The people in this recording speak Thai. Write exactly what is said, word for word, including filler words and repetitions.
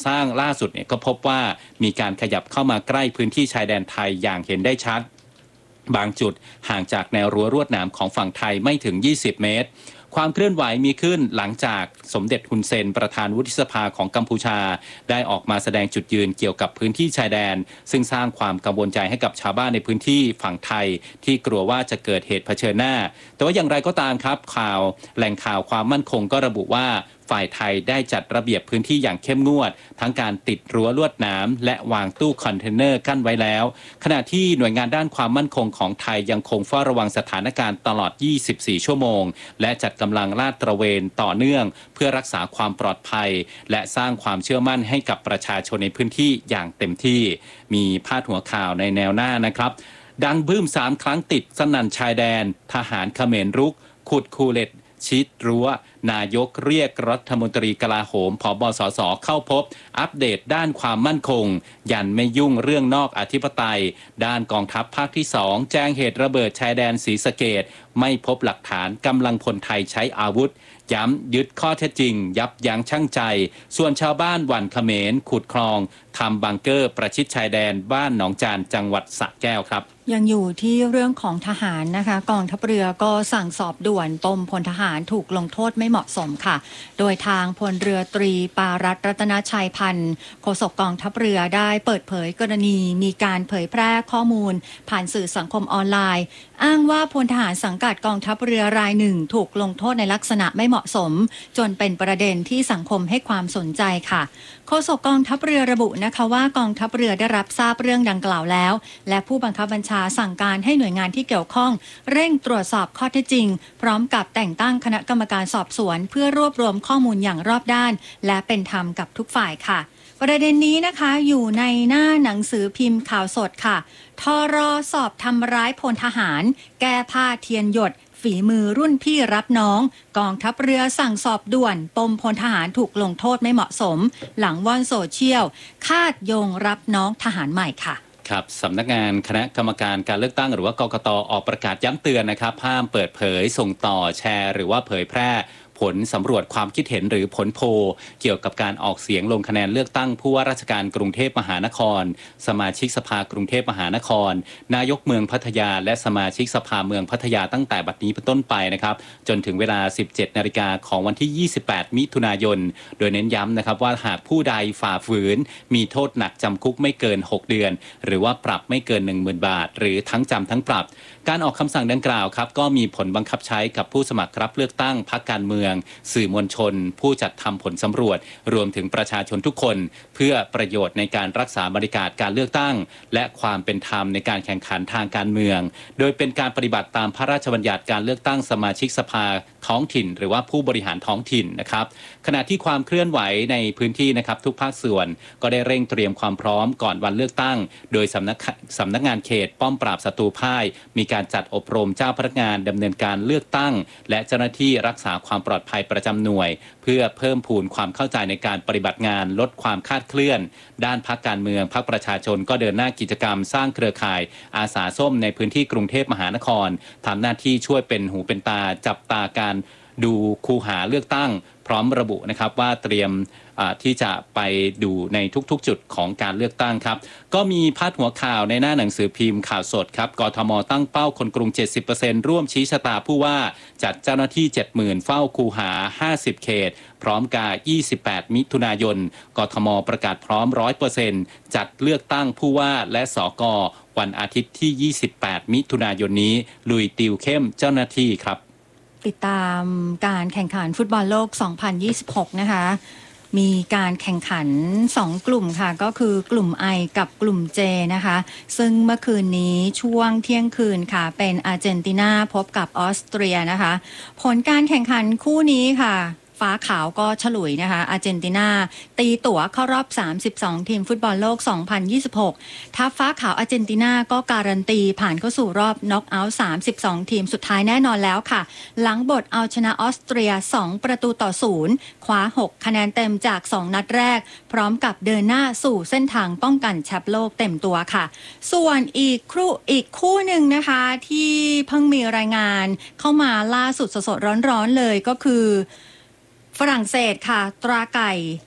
สร้างล่าสุดเนี่ยก็พบว่ามีการขยับเข้ามาใกล้พื้นที่ชายแดนไทยอย่างเห็นได้ชัดบางจุดห่างจากแนวรั้วลวดหนามของฝั่งไทยไม่ถึงยี่สิบเมตรความเคลื่อนไหวมีขึ้นหลังจากสมเด็จฮุนเซนประธานวุฒิสภาของกัมพูชาได้ออกมาแสดงจุดยืนเกี่ยวกับพื้นที่ชายแดนซึ่งสร้างความกังวลใจให้กับชาวบ้านในพื้นที่ฝั่งไทยที่กลัวว่าจะเกิดเหตุเผชิญหน้าแต่ว่าอย่างไรก็ตามครับข่าวแหล่งข่าวความมั่นคงก็ระบุว่าฝ่ายไทยได้จัดระเบียบพื้นที่อย่างเข้มงวดทั้งการติดรั้วลวดหนามและวางตู้คอนเทนเนอร์กั้นไว้แล้วขณะที่หน่วยงานด้านความมั่นคงของไทยยังคงเฝ้าระวังสถานการณ์ตลอดยี่สิบสี่ชั่วโมงและจัดกำลังลาดตระเวนต่อเนื่องเพื่อรักษาความปลอดภัยและสร้างความเชื่อมั่นให้กับประชาชนในพื้นที่อย่างเต็มที่มีพาดหัวข่าวในแนวหน้านะครับดังบึ้มสามครั้งติดสนั่นชายแดนทหารเขมรรุกขุดคูเลตชิดรั้วนายกเรียกรัฐมนตรีกลาโหมผบสสเข้าพบอัปเดตด้านความมั่นคงยันไม่ยุ่งเรื่องนอกอธิปไตยด้านกองทัพภาคที่สองแจ้งเหตุระเบิดชายแดนศรีสะเกษไม่พบหลักฐานกำลังพลไทยใช้อาวุธย้ำยึดข้อเท็จจริงยับยั้งชั่งใจส่วนชาวบ้านหวั่นเขมรขุดคลองทำบังเกอร์ประชิดชายแดนบ้านหนองจานจังหวัดสระแก้วครับยังอยู่ที่เรื่องของทหารนะคะกองทัพเรือก็สั่งสอบด่วนปมพลทหารถูกลงโทษไม่เหมาะสมค่ะโดยทางพลเรือตรีปารัตน์รัตนชัยพันธ์โฆษกกองทัพเรือได้เปิดเผยกรณีมีการเผยแพร่ข้อมูลผ่านสื่อสังคมออนไลน์อ้างว่าพลทหารสังกัดกองทัพเรือรายหนึ่งถูกลงโทษในลักษณะไม่เหมาะสมจนเป็นประเด็นที่สังคมให้ความสนใจค่ะโฆษกกองทัพเรือระบุนะคะว่ากองทัพเรือได้รับทราบเรื่องดังกล่าวแล้วและผู้บังคับบัญชาสั่งการให้หน่วยงานที่เกี่ยวข้องเร่งตรวจสอบข้อเท็จจริงพร้อมกับแต่งตั้งคณะกรรมการสอบสวนเพื่อรวบรวมข้อมูลอย่างรอบด้านและเป็นธรรมกับทุกฝ่ายค่ะประเด็นนี้นะคะอยู่ในหน้าหนังสือพิมพ์ข่าวสดค่ะทรสอบทำร้ายพลทหารแก้ผ้าเทียนหยดฝีมือรุ่นพี่รับน้องกองทัพเรือสั่งสอบด่วนปมพลทหารถูกลงโทษไม่เหมาะสมหลังว่อนโซเชียลคาดโยงรับน้องทหารใหม่ค่ะครับสำนักงานคณะกรรมการการเลือกตั้งหรือว่ากกต.ออกประกาศย้ำเตือนนะครับห้ามเปิดเผยส่งต่อแชร์หรือว่าเผยแพร่ผลสำรวจความคิดเห็นหรือผลโพลเกี่ยวกับการออกเสียงลงคะแนนเลือกตั้งผู้ว่าราชการกรุงเทพมหานครสมาชิกสภากรุงเทพมหานครนายกเมืองพัทยาและสมาชิกสภาเมืองพัทยาตั้งแต่บัดนี้เป็นต้นไปนะครับจนถึงเวลา สิบเจ็ดนาฬิกาของวันที่ยี่สิบแปดมิถุนายนโดยเน้นย้ำนะครับว่าหากผู้ใดฝ่าฝืนมีโทษหนักจำคุกไม่เกินหกเดือนหรือว่าปรับไม่เกิน หนึ่งหมื่น บาทหรือทั้งจำทั้งปรับการออกคำสั่งดังกล่าวครับก็มีผลบังคับใช้กับผู้สมัครรับเลือกตั้งพรรคการเมืองสื่อมวลชนผู้จัดทำผลสำรวจรวมถึงประชาชนทุกคนเพื่อประโยชน์ในการรักษาบรรยากาศการเลือกตั้งและความเป็นธรรมในการแข่งขันทางการเมืองโดยเป็นการปฏิบัติตามพระราชบัญญัติการเลือกตั้งสมาชิกสภาท้องถิ่นหรือว่าผู้บริหารท้องถิ่นนะครับขณะที่ความเคลื่อนไหวในพื้นที่นะครับทุกภาคส่วนก็ได้เร่งเตรียมความพร้อมก่อนวันเลือกตั้งโดยสำนักสำนักงานเขตป้อมปราบศัตรูพ่ายมีการจัดอบรมเจ้าพนักงานดำเนินการเลือกตั้งและเจ้าหน้าที่รักษาความปลอดภัยประจำหน่วยเพื่อเพิ่มพูนความเข้าใจในการปฏิบัติงานลดความคลาดเคลื่อนด้านพรรคการเมืองพรรคประชาชนก็เดินหน้ากิจกรรมสร้างเครือข่ายอาสาส้มในพื้นที่กรุงเทพมหานครทำหน้าที่ช่วยเป็นหูเป็นตาจับตาการดูคูหาเลือกตั้งพร้อมระบุนะครับว่าเตรียมที่จะไปดูในทุกๆจุดของการเลือกตั้งครับก็มีพาดหัวข่าวในหน้าหนังสือพิมพ์ข่าวสดครับกทมตั้งเป้าคนกรุง เจ็ดสิบเปอร์เซ็นต์ ร่วมชี้ชะตาผู้ว่าจัดเจ้าหน้าที่ เจ็ดหมื่น เฝ้าคูหาห้าสิบเขตพร้อมกายี่สิบแปดมิถุนายนกทมประกาศพร้อม ร้อยเปอร์เซ็นต์ จัดเลือกตั้งผู้ว่าและสกวันอาทิตย์ที่ยี่สิบแปดมิถุนายนนี้ลุยติวเข้มเจ้าหน้าที่ครับติดตามการแข่งขันฟุตบอลโลกสองพันยี่สิบหกนะคะมีการแข่งขันสองกลุ่มค่ะก็คือกลุ่ม I กับกลุ่ม J นะคะซึ่งเมื่อคืนนี้ช่วงเที่ยงคืนค่ะเป็นอาร์เจนตินาพบกับออสเตรียนะคะผลการแข่งขันคู่นี้ค่ะฟ้าขาวก็ฉลุยนะคะอาร์เจนตินาตีตั๋วเข้ารอบสามสิบสองทีมฟุตบอลโลกสองพันยี่สิบหกทัพฟ้าขาวอาร์เจนตินาก็การันตีผ่านเข้าสู่รอบน็อกเอาท์สามสิบสองทีมสุดท้ายแน่นอนแล้วค่ะหลังบทเอาชนะออสเตรียสองประตูต่อศูนย์คว้าหกคะแนนเต็มจากสองนัดแรกพร้อมกับเดินหน้าสู่เส้นทางป้องกันแชมป์โลกเต็มตัวค่ะส่วนอีกคู่อีกคู่หนึ่งนะคะที่เพิ่งมีรายงานเข้ามาล่าสุดสดๆร้อนๆเลยก็คือฝรั่งเศสค่ะตราไก่